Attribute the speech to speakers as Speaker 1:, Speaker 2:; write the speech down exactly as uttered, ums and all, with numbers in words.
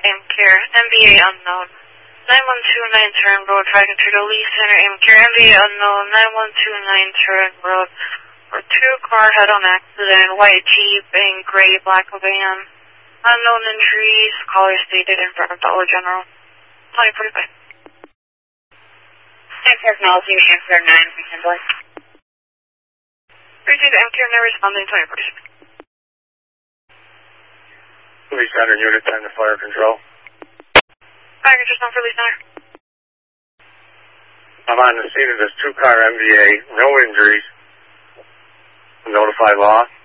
Speaker 1: AmCare, M B A unknown. nine one two nine turn road, tracking to the Lee Center, AmCare, M B A unknown, nine one two nine turn road. For two car head-on accident, white Jeep and gray black van. Unknown injuries, caller stated in front of Dollar General. twenty forty-five.
Speaker 2: Technology, AmCare nine, Kindle.
Speaker 1: Received AmCare, now responding twenty forty-six.
Speaker 3: Lee Center unit, time to fire control.
Speaker 1: Package just on for Lee Center.
Speaker 3: I'm on the scene of this two-car M V A, no injuries. Notify law.